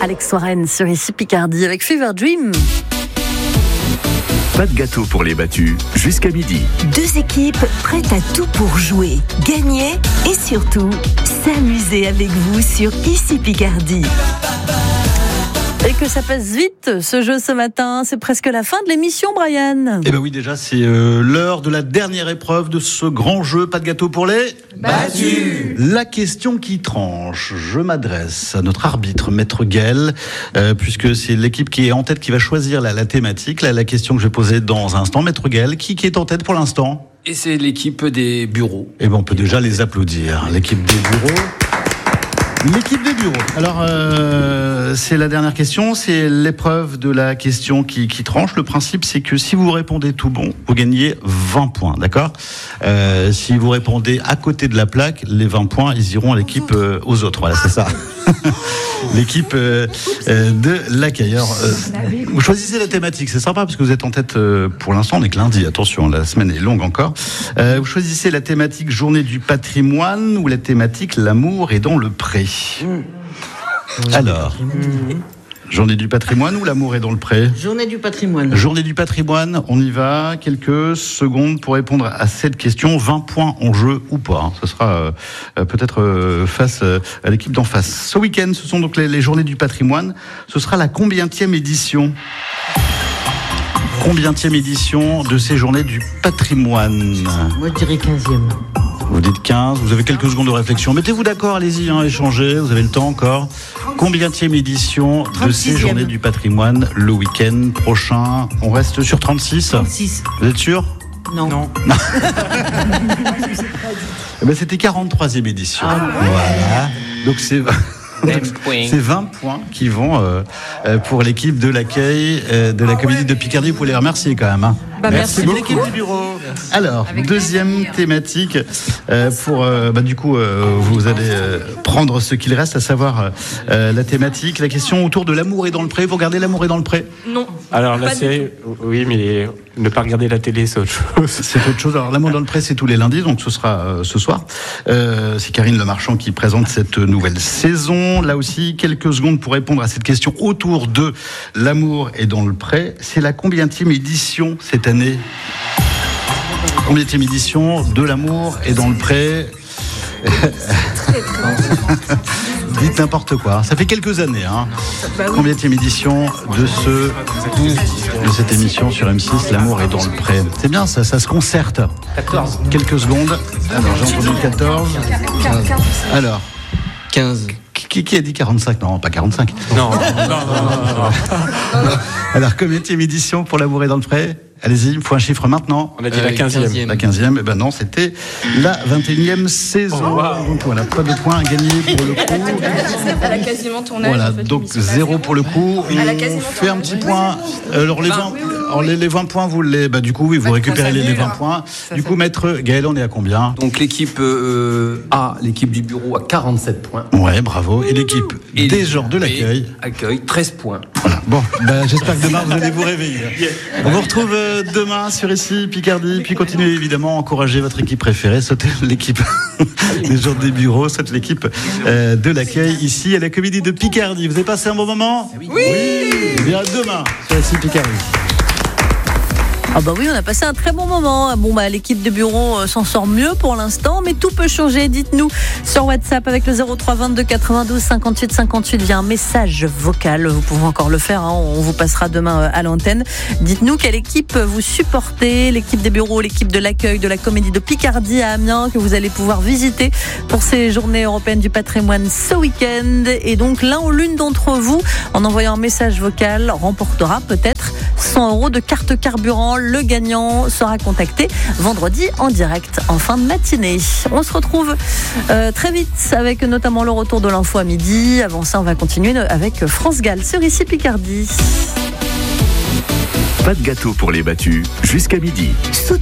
Alex Warren sur ici Picardie avec Fever Dream. Pas de gâteau pour les battus, jusqu'à midi. Deux équipes prêtes à tout pour jouer, gagner et surtout s'amuser avec vous sur ici Picardie. Et que ça passe vite ce jeu ce matin, c'est presque la fin de l'émission, Brian. Eh ben oui, déjà c'est l'heure de la dernière épreuve de ce grand jeu. Pas de gâteau pour les battus. La question qui tranche. Je m'adresse à notre arbitre, Maître Gaël, puisque c'est l'équipe qui est en tête qui va choisir la thématique. La question que je vais poser dans un instant. Maître Gaël, qui est en tête pour l'instant? Et c'est l'équipe des bureaux. Eh ben on peut déjà les applaudir. L'équipe des bureaux. L'équipe des bureaux. Alors, c'est la dernière question, c'est l'épreuve de la question qui tranche. Le principe, c'est que si vous répondez tout bon, vous gagnez 20 points, d'accord ? Si vous répondez à côté de la plaque, les 20 points, ils iront à l'équipe aux autres. Voilà, c'est ça. L'équipe de l'accueil. Alors, vous choisissez la thématique, c'est sympa parce que vous êtes en tête pour l'instant, on est que lundi, attention, la semaine est longue encore. Vous choisissez la thématique journée du patrimoine ou la thématique l'amour est dans le pré. Alors, journée du patrimoine ou l'amour est dans le pré? Journée du patrimoine. Journée du patrimoine, on y va. Quelques secondes pour répondre à cette question. 20 points en jeu ou pas. Ce sera peut-être face à l'équipe d'en face. Ce week-end, ce sont donc les journées du patrimoine. Ce sera la combientième édition? Combientième édition de ces journées du patrimoine? Moi, je dirais 15e. Vous dites 15, vous avez quelques secondes de réflexion. Mettez-vous d'accord, allez-y, échangez, vous avez le temps encore. Combientième édition de ces journées du patrimoine le week-end prochain? On reste sur 36? 36. Vous êtes sûr? Non. Eh ben, c'était 43e édition. Voilà. Donc c'est 20 points qui vont pour l'équipe de l'accueil de la Comédie de Picardie. Vous pouvez les remercier quand même. Merci beaucoup. L'équipe du bureau. Alors, deuxième thématique pour du coup vous allez prendre ce qu'il reste, à savoir la thématique, la question autour de l'amour est dans le pré. Vous regardez l'amour est dans le pré? Non. Alors la série, oui, mais ne pas regarder la télé, c'est autre chose. C'est autre chose. Alors l'amour dans le pré, c'est tous les lundis, donc ce sera ce soir. C'est Karine Lemarchand qui présente cette nouvelle saison. Là aussi, quelques secondes pour répondre à cette question autour de l'amour est dans le pré. C'est la combientième édition cette année? Combientième édition de l'amour est dans le pré? Dites n'importe quoi. Ça fait quelques années. Combientième édition de cette émission sur M6, l'amour est dans le pré. C'est bien, ça se concerte. 14. Quelques secondes. Alors, j'ai entendu 14. Alors, 15. Qui a dit 45? Non, pas 45. Non. Alors, combientième édition pour l'amour est dans le pré? Allez-y, il me faut un chiffre maintenant. On a dit la 15e. La 15e, ben non, c'était la 21e saison. Oh, wow. Donc voilà, pas de points à gagner pour le coup. Elle a quasiment tourné. Voilà, donc 0 pour le coup. On fait un petit point. Alors les 20 points, vous récupérez les 20 points. Du coup, Maître Gaël, on est à combien? Donc l'équipe A, l'équipe du bureau, a 47 points. Ouais, bravo. Et l'équipe des genres de l'accueil accueille 13 points. Voilà. Bon, j'espère que demain vous allez vous réveiller. On vous retrouve demain sur ici Picardie, puis continuez évidemment à encourager votre équipe préférée, sautez l'équipe des jours des bureaux, sautez l'équipe de l'accueil ici à la Comédie de Picardie. Vous avez passé un bon moment? Oui. Bien, demain sur ici Picardie. Ah bah oui, on a passé un très bon moment. Bon l'équipe de bureau s'en sort mieux pour l'instant, mais tout peut changer. Dites-nous sur WhatsApp avec le 03 22 92 58 58 via un message vocal. Vous pouvez encore le faire, on vous passera demain à l'antenne. Dites-nous quelle équipe vous supportez, l'équipe des bureaux, l'équipe de l'accueil de la Comédie de Picardie à Amiens que vous allez pouvoir visiter pour ces journées européennes du patrimoine ce week-end. Et donc l'un ou l'une d'entre vous, en envoyant un message vocal, remportera peut-être 100 € de carte carburant. Le gagnant sera contacté vendredi en direct en fin de matinée. On se retrouve très vite avec notamment le retour de l'info à midi. Avant ça, on va continuer avec France Gall sur ici Picardie. Pas de gâteau pour les battus, jusqu'à midi.